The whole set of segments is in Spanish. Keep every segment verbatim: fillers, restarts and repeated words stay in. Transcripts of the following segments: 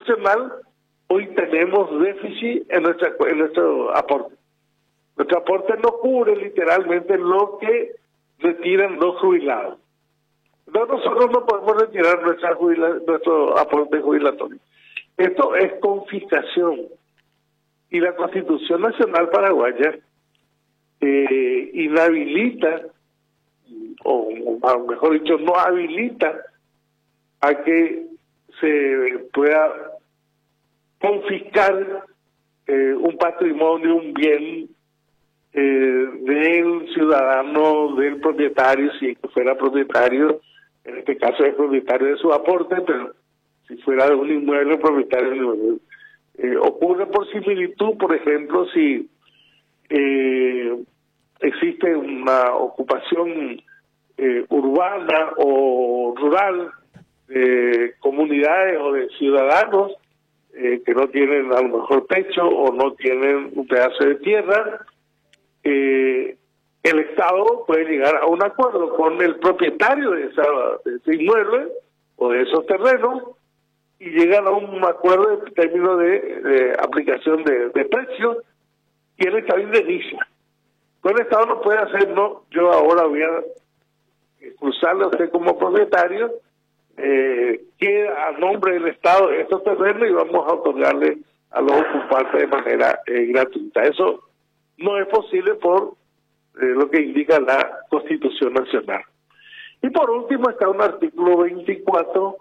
nacional, hoy tenemos déficit en, nuestra, en nuestro aporte. Nuestro aporte no cubre literalmente lo que retiran los jubilados. No, nosotros no podemos retirar nuestra jubila, nuestro aporte jubilatorio. Esto es confiscación. Y la Constitución Nacional Paraguaya eh, inhabilita, o, o mejor dicho, no habilita a que se pueda confiscar eh, un patrimonio, un bien eh, del ciudadano, del propietario, si fuera propietario, en este caso es propietario de su aporte, pero si fuera de un inmueble, propietario del inmueble. Eh, ocurre por similitud, por ejemplo, si eh, existe una ocupación eh, urbana o rural de comunidades o de ciudadanos eh, que no tienen a lo mejor techo o no tienen un pedazo de tierra, eh, el Estado puede llegar a un acuerdo con el propietario de, esa, de ese inmueble o de esos terrenos y llegan a un acuerdo en términos de, de aplicación de, de precios y el Estado indemniza. Pues el Estado no puede hacer, no, yo ahora voy a cruzarle a usted como propietario, eh, que a nombre del Estado estos terrenos y vamos a otorgarle a los ocupantes de manera eh, gratuita. Eso no es posible por eh, lo que indica la Constitución Nacional. Y por último está un artículo veinticuatro,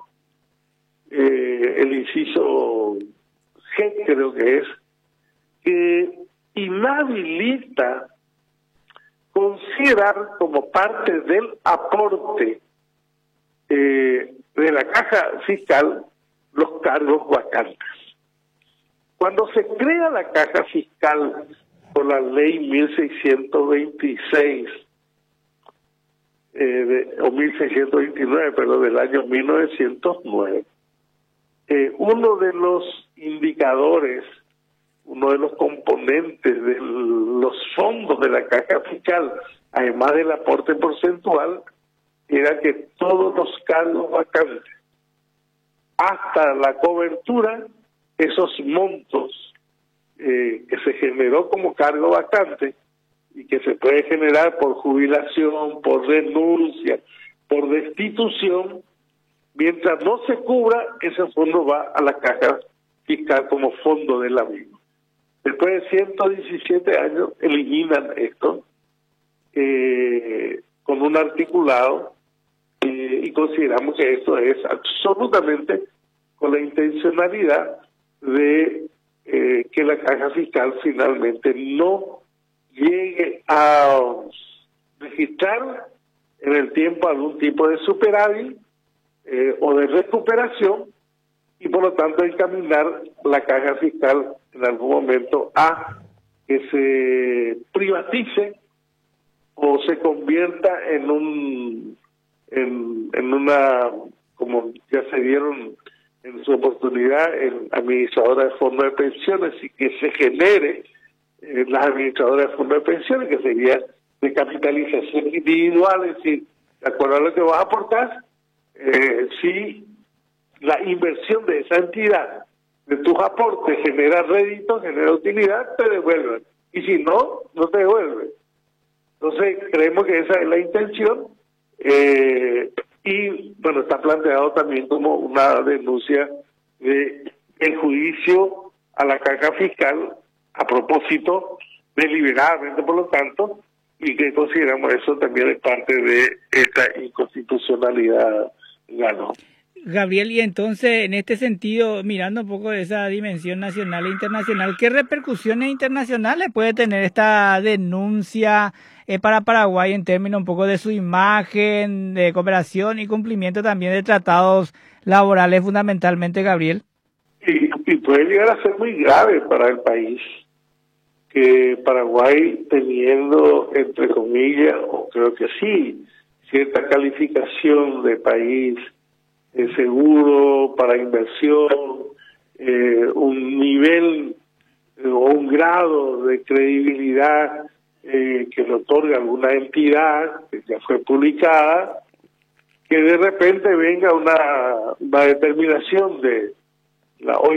eh, el inciso G creo que es, que inhabilita considerar como parte del aporte eh, de la caja fiscal los cargos vacantes. Cuando se crea la caja fiscal por la ley mil seiscientos veintiséis eh, de, o mil seiscientos veintinueve, perdón, del año mil novecientos nueve, eh, uno de los indicadores, uno de los componentes de los fondos de la caja fiscal, además del aporte porcentual, era que todos los cargos vacantes, hasta la cobertura, esos montos eh, que se generó como cargo vacante y que se puede generar por jubilación, por renuncia, por destitución, mientras no se cubra, ese fondo va a la caja fiscal como fondo de la misma. Después de ciento diecisiete años eliminan esto eh, con un articulado eh, y consideramos que esto es absolutamente con la intencionalidad de eh, que la caja fiscal finalmente no llegue a registrar en el tiempo algún tipo de superávit eh, o de recuperación y por lo tanto encaminar la caja fiscal en algún momento a que se privatice o se convierta en un en, en una, como ya se dieron en su oportunidad, en administradora de fondos de pensiones y que se genere eh, las administradoras de fondos de pensiones, que sería de capitalización individual, es decir, de acuerdo a lo que vas a aportar, eh, si la inversión de esa entidad, de tus aportes, genera rédito, genera utilidad, te devuelven. Y si no, no te devuelven. Entonces, creemos que esa es la intención. Eh, y, bueno, está planteado también como una denuncia de el juicio a la caja fiscal a propósito, deliberadamente, por lo tanto, y que consideramos eso también es parte de esta inconstitucionalidad legal. Gabriel, y entonces, en este sentido, mirando un poco de esa dimensión nacional e internacional, ¿qué repercusiones internacionales puede tener esta denuncia eh, para Paraguay en términos un poco de su imagen, de cooperación y cumplimiento también de tratados laborales fundamentalmente, Gabriel? Y, y puede llegar a ser muy grave para el país que Paraguay, teniendo, entre comillas, o creo que sí, cierta calificación de país eh, seguro para inversión, eh, un nivel eh, o un grado de credibilidad eh, que le otorga alguna entidad que ya fue publicada, que de repente venga una, una determinación de la O